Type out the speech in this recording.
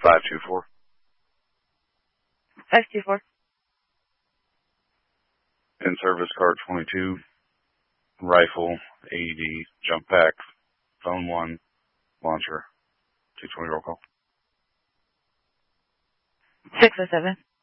524. 524. In service card 22, rifle, AED, jump pack, phone 1, launcher, 220 roll call. 607.